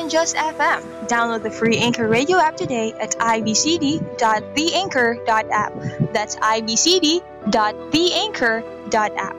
just FM. Download the free Anchor Radio app today at ibcd.theanchor.app. That's ibcd.theanchor.app.